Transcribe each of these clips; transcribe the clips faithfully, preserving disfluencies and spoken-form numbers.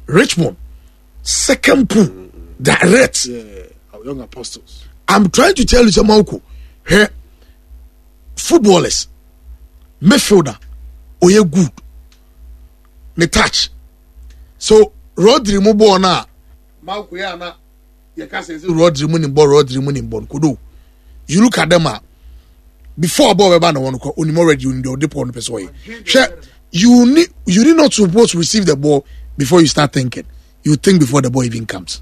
Richmond, second pool, mm. direct. Yeah, our young apostles. I'm trying to tell you, Samauko, hey, footballers, midfielder, oye good, me touch. So Rodri mo bo na, Mauko ya na, you can't say Rodri mo nimbo, Rodri mo nimbo. Kudo, you look at them ah. Before ball we ban no one ko only already you need dip on the person way. You need you need not supposed to receive the ball before you start thinking. You think before the ball even comes.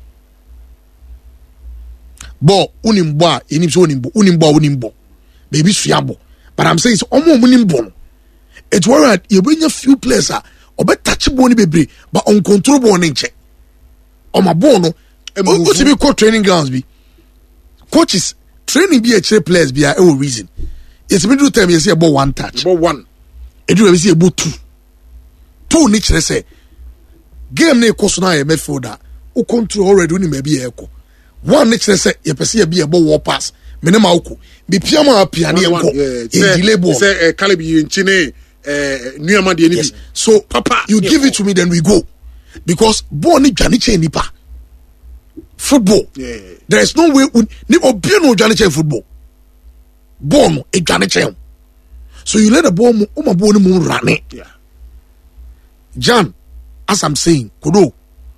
Ball unimbo enim so unimbo unimbo unimbo. Baby suabo. But I'm saying it's omo unimbo. It's worried you bring a few players ah obe touch ball ni bebre but uncontrollable ball ni nche. O ma ball no o ti be call training grounds be. Coaches training be a cheap players be a reason. It's middle time you see about one touch. About one. It will see about two. Two niche say game ne cost na midfielder. O control already when maybe echo. One niche say you perceive be about war pass. Minima oko. Be piama piani enko. In delay ball. Say Calibi in Chine eh Newman the enemy. So papa you give it to me then we go. Because ball ni janiche nipa. Football. Yeah. There is no way ni obi no janiche football. Ball no e janiche. So you let the ball o ma ball ni mo run it. Yeah. John, as I'm saying, Kudo,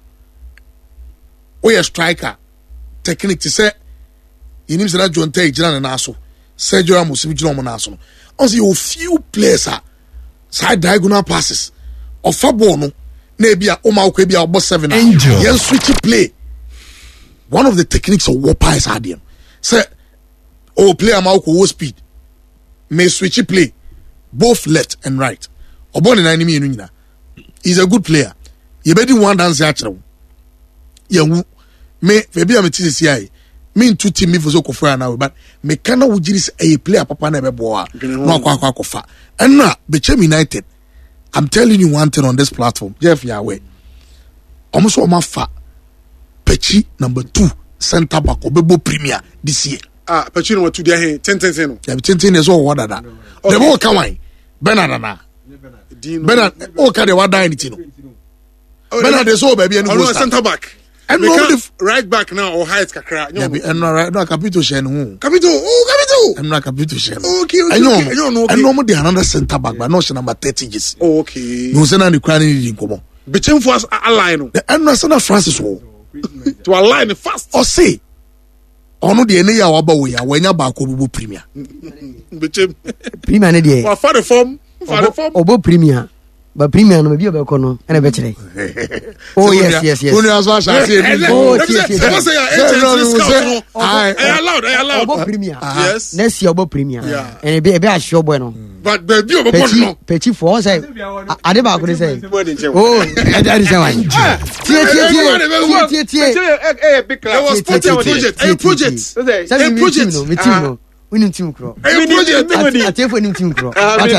we a striker technique to say you need to that John Tay Jiran na so Sergio Ramos bi Jiran mo na so. On see a few players are side diagonal passes of football no na bia o ma ko bia obo seven yen switch play. One of the techniques of Wopa is hard. Say, oh, player ma ko speed. May switch play both left and right. Obon na enemy enu nyina. He's a good player. You better one dance actually. Yeah, me maybe I'm a T C C I. Me two team me for so kofra now, but me kana wujiris a player papa na be boa. No akwa akwa kofa. And na Bechem United. I'm telling you one thing on this platform. Jeff Yahweh. Almost all my fa. Pechi number two center back Obebo Premier this year. Ah, Pechi number two there ten ten ten. Yeah, ten ten is all what that. The more kawai Bernard na. Bernard oh can they what die anything. Bernard is all baby and go center back. And no right back now or height kakra. Yeah, and no right no capito shen who. Capito, oh capito. And no capito shen. Okay, okay. I know. I know they another center back but no number thirty years. Oh, okay. No send the crying in come. Bechem for us align. The and no Francis wo. To align fast. Or say ono de ene ya waba we ya wanya ba ko bubu premier. Bechem. Premier ne de. Wa fa the form, fa the form. Obo premier. But premier no be obeko no ene be kire. Oh yes yes yes. Oni aso asha say ni. Oh yes yes. Yes. Say ya I allowed, I allowed. Obo premier. Yes. Next year obo premier. Yeah. And be be a sure boy no. But the be obo no. Pechi for say ade ba ko dey say. Oh, ade say why. Tie tie tie tie. Eh big class. It was project, a project. A project. No, me team no. We need team crow. A project. I tell you team crow.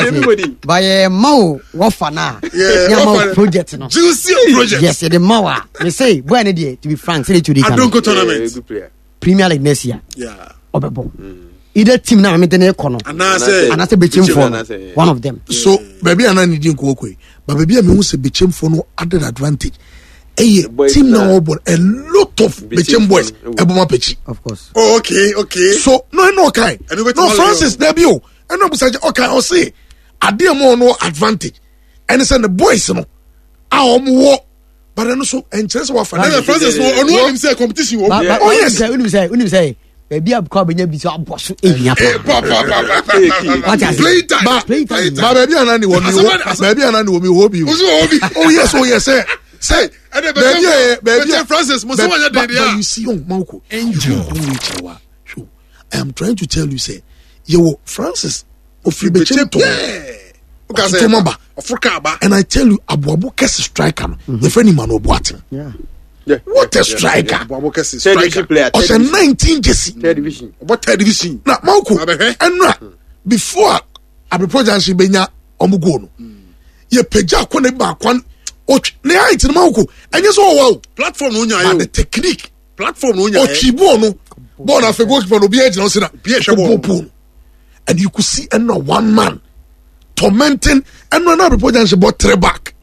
By mau wafa na. Yeah, project no. Juicy project. Yes, the mawa. Me say, boy any day to be frank, say to the I don't go tournament. Premier League next year. Yeah. Obebo. Either team na me den e kono. Anase. Anase Bechem for one of them. So, baby ana need nko okwe. But baby me hu say Bechem for no added advantage. Hey, team now a lot of Bechem boys. Eboma Pechi. Of course. Oh, okay, okay. So no no okay. No Francis Debio. And no say okay, I'll say I dear more no advantage. And it's the boys no. Ah omo but then also and chance wa Francis Francis no ono him say competition. Oh yes. Unu say unu say baby abko benya bi so aboso ehia pa. Play time. Play time. But baby anani wo mi wo. Baby anani wo mi wo bi. Oh yes, oh yes. Say, baby, baby, Francis, but, but, but you see, young Malco, angel, sure. I am trying to tell you, say, yo, Francis, of Bechem, and I tell you, Abu Abu Kes striker, the friendly man of Boatin. Yeah, yeah. What a striker! Abu Abu Kes striker player. Of nineteen Jesse, third division. What third division? Now, Malco, and not before I be project Benya Omugono. Ye Peja Kone Bakwan. Ne height no mako enye so wow platform no nya the technique platform no nya o chibo no ball na fego keeper no be agent no say na be hwe and you could see and one man tormenting and no na report and she bought three back